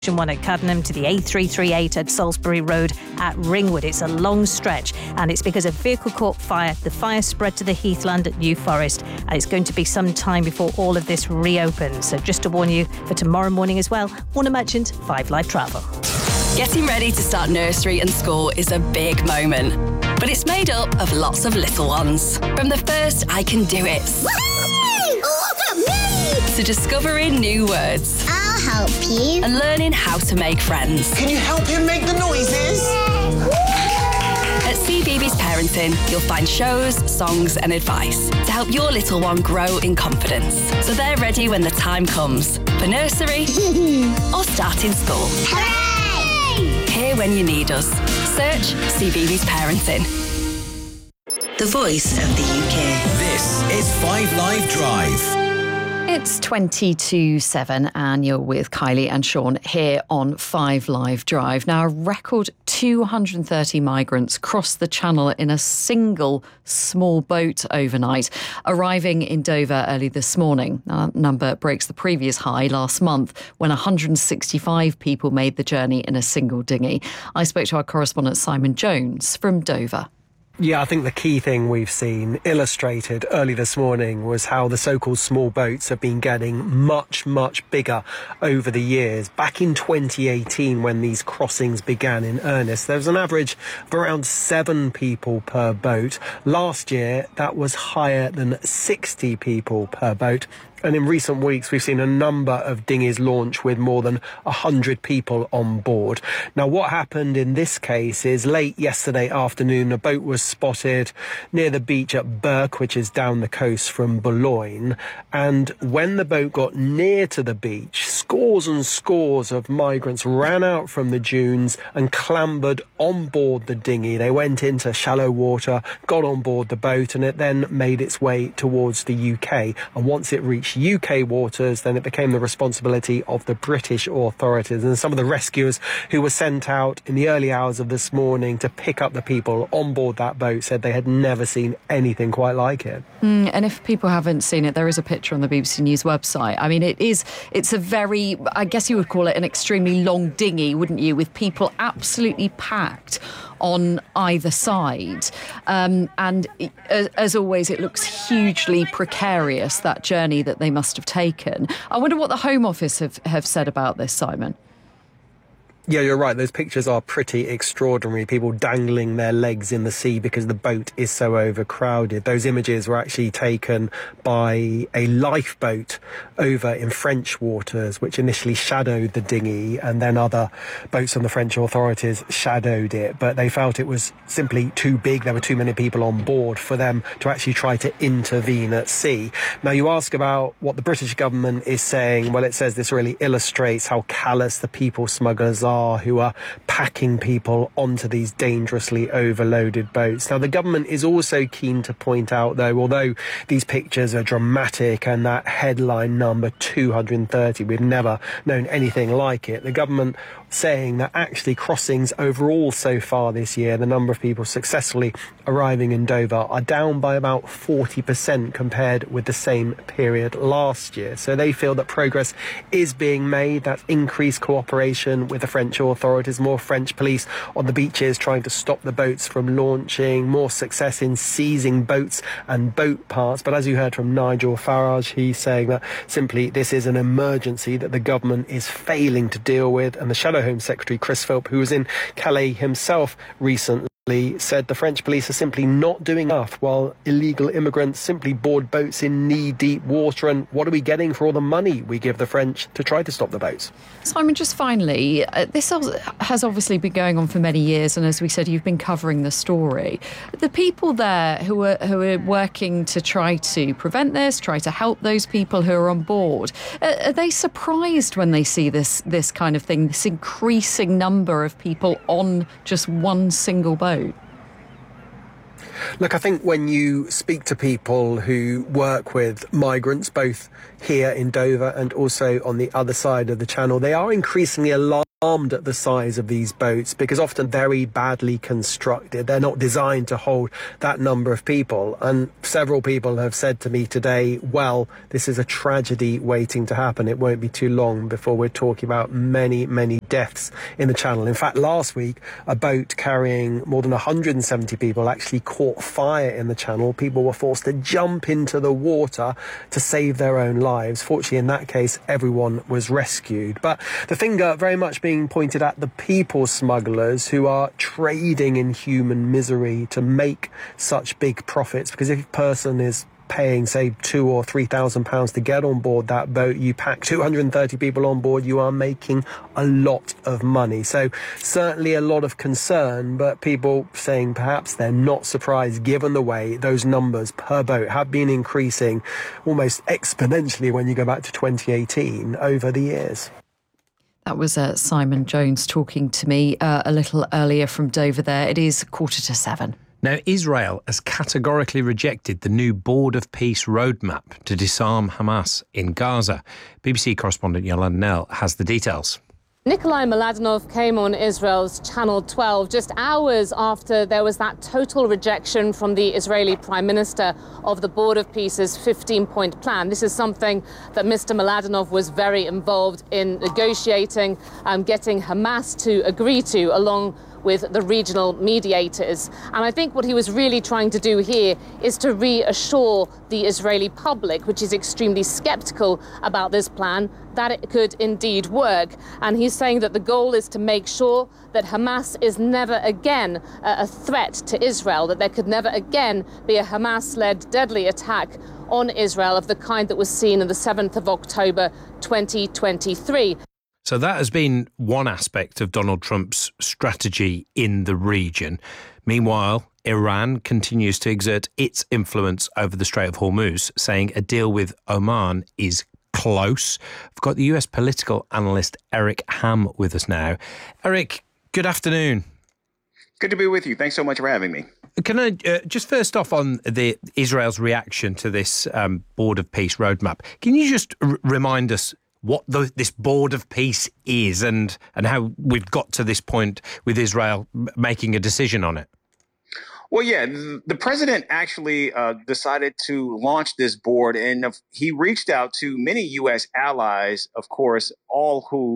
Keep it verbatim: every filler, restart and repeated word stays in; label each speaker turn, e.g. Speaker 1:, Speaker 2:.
Speaker 1: one at Cuddenham to the A three thirty-eight at Salisbury Road at Ringwood. It's a long stretch, and it's because a vehicle caught fire. The fire spread to the Heathland at New Forest, and it's going to be some time before all of this reopens. So just to warn you, for tomorrow morning as well, Warner Merchant, Five Live Travel.
Speaker 2: Getting ready to start nursery and school is a big moment, but it's made up of lots of little ones. From the first I can do it,
Speaker 3: Look at me!
Speaker 2: to discovering new words
Speaker 3: I'll help you.
Speaker 2: and learning how to make friends.
Speaker 4: Can you help him make the noises?
Speaker 2: At C B B S Parenting, you'll find shows, songs and advice to help your little one grow in confidence, so they're ready when the time comes for nursery or starting school.
Speaker 3: Hooray!
Speaker 2: Here when you need us. Search C B B S Parenting.
Speaker 5: The voice of the U K.
Speaker 6: This is Five Live Drive.
Speaker 7: It's twenty to seven and you're with Kylie and Sean here on Five Live Drive. Now, a record two hundred thirty migrants crossed the Channel in a single small boat overnight, arriving in Dover early this morning. Now, that number breaks the previous high last month when one hundred sixty-five people made the journey in a single dinghy. I spoke to our correspondent Simon Jones from Dover.
Speaker 8: Yeah, I think the key thing we've seen illustrated early this morning was how the so-called small boats have been getting much, much bigger over the years. Back in twenty eighteen, when these crossings began in earnest, there was an average of around seven people per boat. Last year, that was higher than sixty people per boat. And in recent weeks, we've seen a number of dinghies launch with more than one hundred people on board. Now, what happened in this case is late yesterday afternoon, a boat was spotted near the beach at Burke, which is down the coast from Boulogne. And when the boat got near to the beach, scores and scores of migrants ran out from the dunes and clambered on board the dinghy. They went into shallow water, got on board the boat, and it then made its way towards the U K. And once it reached U K waters, then it became the responsibility of the British authorities. And some of the rescuers who were sent out in the early hours of this morning to pick up the people on board that boat said they had never seen anything quite like it.
Speaker 7: Mm, and if people haven't seen it, there is a picture on the B B C News website. I mean, it is, it's a very, I guess you would call it an extremely long dinghy, wouldn't you, with people absolutely packed on either side. Um, and as, as always, it looks hugely precarious, that journey that they must have taken. I wonder what the Home Office have, have said about this, Simon.
Speaker 8: Yeah, you're right. Those pictures are pretty extraordinary. People dangling their legs in the sea because the boat is so overcrowded. Those images were actually taken by a lifeboat over in French waters, which initially shadowed the dinghy, and then other boats from the French authorities shadowed it. But they felt it was simply too big. There were too many people on board for them to actually try to intervene at sea. Now, you ask about what the British government is saying. Well, it says this really illustrates how callous the people smugglers are, who are packing people onto these dangerously overloaded boats. Now, the government is also keen to point out, though, although these pictures are dramatic and that headline number two hundred thirty, we've never known anything like it, the government saying that actually crossings overall so far this year, the number of people successfully arriving in Dover, are down by about forty percent compared with the same period last year. So they feel that progress is being made. That's increased cooperation with the French authorities, more French police on the beaches trying to stop the boats from launching, more success in seizing boats and boat parts. But as you heard from Nigel Farage, he's saying that simply this is an emergency that the government is failing to deal with. And the Shadow Home Secretary, Chris Philp, who was in Calais himself recently, said the French police are simply not doing enough while illegal immigrants simply board boats in knee-deep water. And what are we getting for all the money we give the French to try to stop the boats?
Speaker 7: Simon, just finally, uh, this has obviously been going on for many years, and as we said, you've been covering the story. The people there who are who are working to try to prevent this, try to help those people who are on board, uh, are they surprised when they see this this kind of thing, this increasing number of people on just one single boat?
Speaker 8: Look, I think when you speak to people who work with migrants, both here in Dover and also on the other side of the channel. They are increasingly alarmed at the size of these boats because often very badly constructed. They're not designed to hold that number of people. And several people have said to me today, well, this is a tragedy waiting to happen. It won't be too long before we're talking about many, many deaths in the channel. In fact, last week, a boat carrying more than one hundred seventy people actually caught fire in the channel. People were forced to jump into the water to save their own lives. Fortunately, in that case, everyone was rescued. But the finger very much being pointed at the people smugglers who are trading in human misery to make such big profits. Because if a person is paying, say, two or three thousand pounds to get on board that boat, you pack two hundred thirty people on board, you are making a lot of money. So certainly a lot of concern, but people saying perhaps they're not surprised given the way those numbers per boat have been increasing almost exponentially when you go back to twenty eighteen over the years.
Speaker 7: That was uh, Simon Jones talking to me uh, a little earlier from Dover there. It is quarter to seven.
Speaker 9: Now, Israel has categorically rejected the new Board of Peace roadmap to disarm Hamas in Gaza. B B C correspondent Yolanda Nell has the details.
Speaker 10: Nikolai Mladenov came on Israel's Channel twelve just hours after there was that total rejection from the Israeli Prime Minister of the Board of Peace's fifteen-point plan. This is something that Mister Mladenov was very involved in negotiating, um, getting Hamas to agree to, along with the regional mediators. And I think what he was really trying to do here is to reassure the Israeli public, which is extremely skeptical about this plan, that it could indeed work. And he's saying that the goal is to make sure that Hamas is never again a threat to Israel, that there could never again be a Hamas-led deadly attack on Israel of the kind that was seen on the seventh of October twenty twenty-three.
Speaker 9: So that has been one aspect of Donald Trump's strategy in the region. Meanwhile, Iran continues to exert its influence over the Strait of Hormuz, saying a deal with Oman is close. We've got the U S political analyst Eric Ham with us now. Eric, good afternoon.
Speaker 11: Good to be with you. Thanks so much for having me.
Speaker 9: Can I uh, just first off on the Israel's reaction to this um, Board of Peace roadmap? Can you just r- remind us what the, this Board of Peace is and, and how we've got to this point with Israel making a decision on it?
Speaker 11: Well, yeah, the president actually uh, decided to launch this board, and he reached out to many U S allies, of course, all who